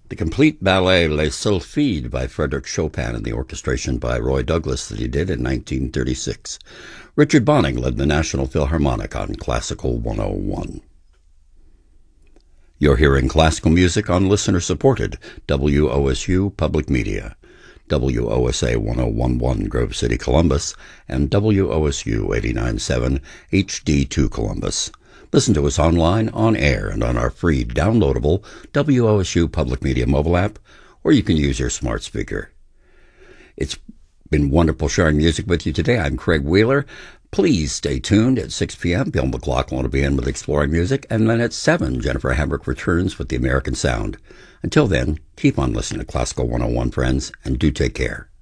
The complete ballet Les Sylphides by Frédéric Chopin and the orchestration by Roy Douglas that he did in 1936. Richard Bonning led the National Philharmonic on Classical 101. You're hearing classical music on listener-supported WOSU Public Media, WOSA 1011 Grove City, Columbus, and WOSU 897 HD2 Columbus. Listen to us online, on air, and on our free downloadable WOSU Public Media mobile app, or you can use your smart speaker. It's been wonderful sharing music with you today. I'm Craig Wheeler. Please stay tuned at 6 p.m. Bill McLaughlin will be in with Exploring Music, and then at 7, Jennifer Hambrick returns with The American Sound. Until then, keep on listening to Classical 101, friends, and do take care.